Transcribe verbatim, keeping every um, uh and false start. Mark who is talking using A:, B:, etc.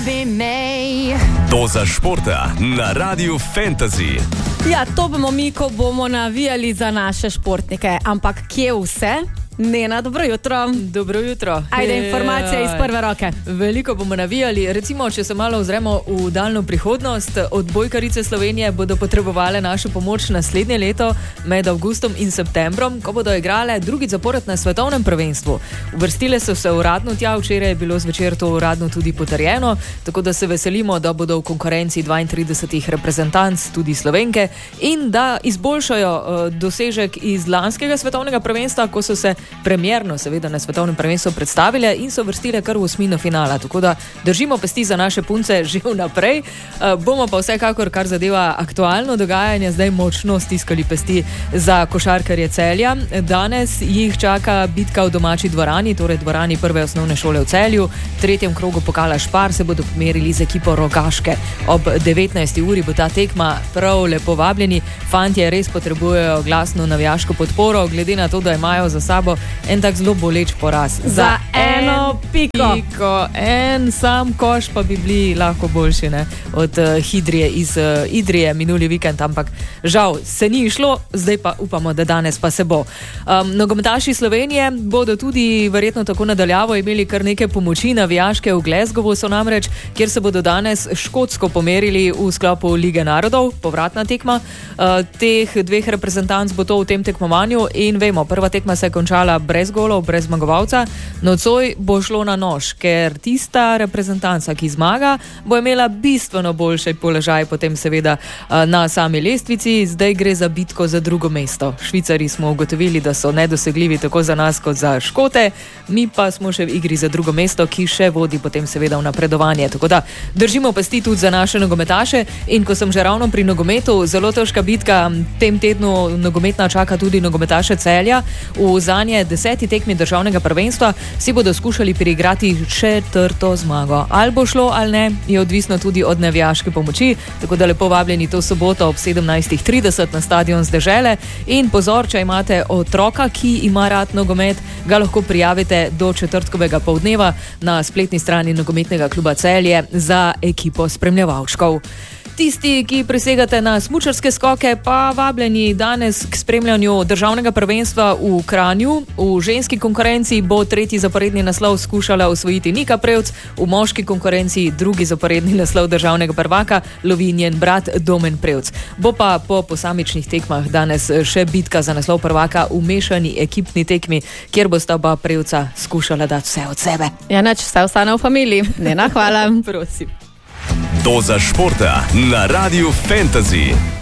A: Doza športa na Radiu Fantasy.
B: Ja, to bomo mi, ko bomo navijali za naše športnike. Ampak kje vse? Nena, dobro jutro.
C: Dobro jutro.
B: Ajde, informacija iz prve roke.
C: Veliko bomo navijali. Recimo, če se malo ozremo v daljno prihodnost, odbojkarice Slovenije bodo potrebovale našo pomoč naslednje leto med avgustom in septembrom, ko bodo igrale drugi zapored na svetovnem prvenstvu. Uvrstile so se uradno tja, včeraj je bilo zvečer to uradno tudi potrjeno, tako da se veselimo, da bodo v konkurenci dvaintridesetih reprezentanc tudi Slovenke in da izboljšajo uh, dosežek iz lanskega svetovnega prvenstva, ko so se premierno seveda na svetovnem prvenstvu predstavile in so vrstile kar v osmino finala, tako da držimo pesti za naše punce že vnaprej. Uh, bomo pa vsekakor, kar zadeva aktualno dogajanje, zdaj močno stiskali pesti za košarkarje Celja. Danes jih čaka bitka v domači dvorani, torej dvorani prve osnovne šole v Celju. V tretjem krogu pokala Špar se bodo pomerili z ekipo Rogaške. Ob devetnajsti uri bo ta tekma, prav lepo vabljeni. Fantje res potrebujejo glasno navijaško podporo, glede na to, da imajo za sabo en tak zelo boleč poraz.
B: Za, za eno piko.
C: piko. En sam koš pa bi bili lahko boljši, ne? Od uh, Hidrije iz uh, Idrije minuli vikend, ampak žal se ni išlo, zdaj pa upamo, da danes pa se bo. Um, nogometaši Slovenije bodo tudi verjetno tako nadaljavo imeli kar neke pomoči navijaške v Glasgowu, so namreč, kjer se bodo danes Škotsko pomerili v sklopu Lige narodov, povratna tekma. Uh, teh dveh reprezentanc bo to v tem tekmovanju in vemo, prva tekma se je končala brez golov, brez zmagovalca. Nocoj bo šlo na nož, ker tista reprezentanca, ki zmaga, bo imela bistveno boljši položaj potem seveda na sami lestvici. Zdaj gre za bitko za drugo mesto. Švicari smo ugotovili, da so nedosegljivi tako za nas kot za Škote, mi pa smo še v igri za drugo mesto, ki še vodi potem seveda v napredovanje. Tako da držimo pesti tudi za naše nogometaše in ko sem že ravno pri nogometu, zelo težka bitka tem tednu nogometna čaka tudi nogometaše Celja. V zanje deseti tekmi državnega prvenstva si bodo skušali priigrati četrto zmago. Ali bo šlo ali ne, je odvisno tudi od navijaške pomoči, tako da lepo vabljeni to soboto ob sedemnajst trideset na stadion z Dežele. In pozor, če imate otroka, ki ima rad nogomet, ga lahko prijavite do četrtkovega poldneva na spletni strani nogometnega kluba Celje za ekipo spremljevalčkov. Tisti, ki presegate na smučarske skoke, pa vabljeni danes k spremljanju državnega prvenstva v Kranju. V ženski konkurenci bo tretji zaporedni naslov skušala osvojiti Nika Prevc, v moški konkurenci drugi zaporedni naslov državnega prvaka lovi njen brat Domen Prevc. Bo pa po posamičnih tekmah danes še bitka za naslov prvaka v mešani ekipni tekmi, kjer bosta oba Prevca skušala dati vse od sebe.
B: Ja, nač, vse ostane v familiji. Nena, hvala.
C: Prosim.
A: Doza športa na Radiu Fantasy.